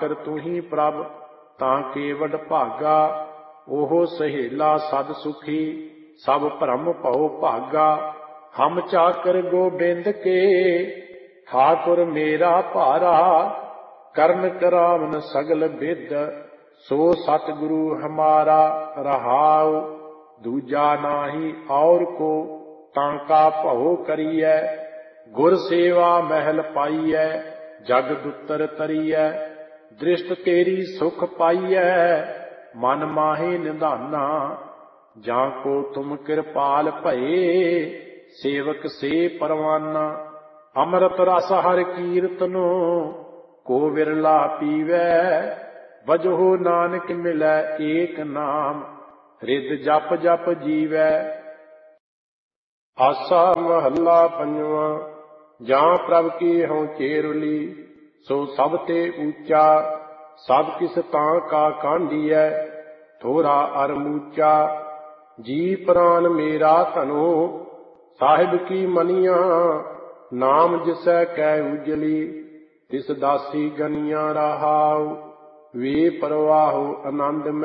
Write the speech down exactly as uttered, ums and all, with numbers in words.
ਠਾਕਰ ਤੂੰ ਹੀ ਪ੍ਰਭ ਤਾਂ ਕੇਵਡ ਭਾਗਾ। ਉਹ ਸਹੇਲਾ ਸਦ ਸੁਖੀ ਸਭ ਭਰਮ ਭਉ ਭਾਗਾ। ਹਮ ਚਾਕਰ ਗੋਬਿੰਦ ਕੇ ਠਾਕੁਰ ਮੇਰਾ ਭਾਰਾ। ਕਰਨ ਕਰਾਵਨ ਸਗਲ ਬਿਦ ਸੋ ਸਤਿਗੁਰੂ ਹਮਾਰਾ। ਰਹਾਉ ਦੂਜਾ ਨਾਹੀ ਔਰ ਕੋ ਤਾਂ ਕਾ ਭਉ ਕਰੀਐ। ਗੁਰ ਸੇਵਾ ਮਹਿਲ ਪਾਈਐ ਜਗ ਦੁਤਰ ਤਰੀਐ। ਦ੍ਰਿਸ਼ਟ ਤੇਰੀ ਸੁਖ ਪਾਈਐ ਮਨ ਮਾਹੇ ਨਿਧਾਨਾ। ਜਾਂ ਕੋ ਤੁਮ ਕਿਰਪਾਲ ਭਏ ਸੇਵਕ ਸੇ ਪਰਵਾਨਾ। ਅੰਮ੍ਰਿਤ ਰਸ ਹਰਿ ਕੀਰਤਨੋ ਕੋ ਵਿਰਲਾ ਪੀਵੈ। ਵਜਹੁ ਨਾਨਕ ਮਿਲੈ ਏਕ ਨਾਮ ਰਿਦ ਜਪ ਜਪ ਜੀਵੈ। ਆਸਾ ਮਹੱਲਾ ਪੰਜਵਾਂ। ਜਾਂ ਪ੍ਰਭ ਕੀ ਹਉ ਚੇਰੁਲੀ ਸੋ ਸਭ ਤੇ ਊਚਾ। ਸਭ ਕਿਸ ਤਾਂ ਕਾ ਕਾਂਢੀਐ ਥੋਰਾ ਅਰ ਮੂਚਾ। ਜੀ ਪ੍ਰਾਨ ਮੇਰਾ ਧਨੋ ਸਾਹਿਬ ਕੀ ਮਨੀਆਂ। ਨਾਮ ਜਿਸੈ ਕੈ ਉਜਲੀ ਤਿਸ ਦਾਸੀ ਗਨੀਆਂ। ਰਹਾਉ ਵੇ ਪਰਵਾਹੋ ਆਨੰਦ